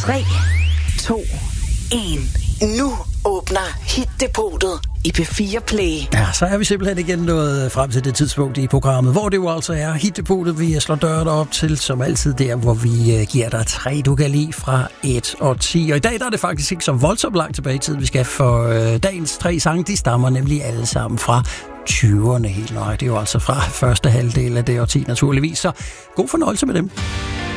3, 2, 1. Nu åbner Hit-depotet i P4 Play. Ja, så er vi simpelthen igen nået frem til det tidspunkt i programmet, hvor det jo altså er Hit-depotet, vi slår døren op til, som altid der, hvor vi giver dig 3, du kan lide fra 1 og 10. Og i dag der er det faktisk ikke så voldsomt langt tilbage i tid, vi skal, for dagens 3 sange, de stammer nemlig alle sammen fra 20'erne helt nøje. Det er jo altså fra første halvdel af det årti naturligvis, så god fornøjelse med dem.